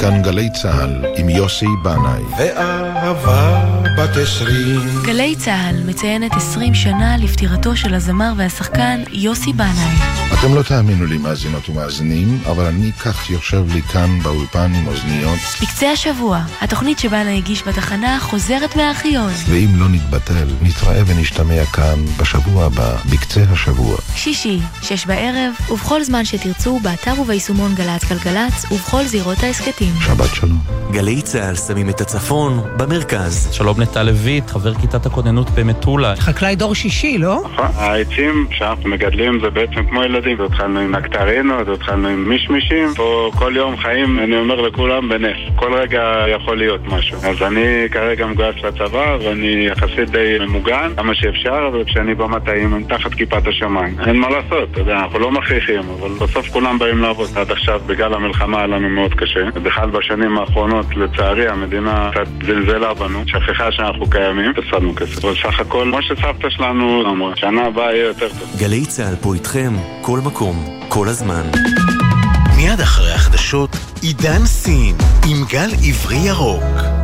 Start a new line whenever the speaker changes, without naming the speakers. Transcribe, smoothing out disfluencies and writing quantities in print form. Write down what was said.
כאן גלי צהל עם יוסי בנאי.
ואהבה בת 20.
גלי צהל מציינת 20 שנה לפטירתו של הזמר והשחקן יוסי בנאי.
אתם לא תאמינו לי מאזינות ומאזינים, אבל אני כך יושב לי כאן באולפן עם אוזניות.
בקצה השבוע, התוכנית שבנאי הגיש בתחנה חוזרת מהארכיון.
ואם לא נתבטל, נתראה ונשתמע כאן בשבוע הבא, בקצה השבוע.
שישי, 6 בערב, ובכל זמן שתרצו, באתר וביישומון גלץ גלגלץ, ובכל זירות העסקתים.
שבת שלום.
גלי צהל שמים את הצפון במרכז.
שלום נטע לויט, חבר כיתת הכוננות במטולה.
חקלאי דור שישי, לא?
העצים שאנחנו מגדלים זה בעצם כמו ילדים. התחלנו עם נקטרינות, התחלנו עם מישמישים. פה כל יום חיים, אני אומר לכולם, בנס. כל רגע יכול להיות משהו. אז אני כרגע מגויס לצבא, ואני יחסית די ממוגן, כמה שאפשר, וכשאני במטעים, תחת כיפת השמיים. אין מה לעשות, אתה יודע, אנחנו לא מכריחים, אבל בסוף כולם באים לעבוד. עד עכשיו, בגלל המלחמה, היה לנו מאוד קשה. ובכלל בשנים האחרונות, לצערי, המדינה קצת זלזלה בנו, שכחה שאנחנו קיימים, הפסדנו כסף. אבל סך הכל, כמו שסבתא שלנו אמרה, שנה הבאה יהיה יותר טוב.
גלי צהל פה איתכם, כל מקום, כל הזמן.
מיד אחרי החדשות, עידן סין עם גל עברי ירוק.